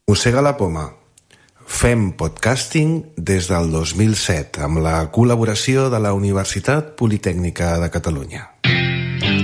Mossega la poma. Fem podcasting des del 2007 amb la col·laboració de la Universitat Politècnica de Catalunya.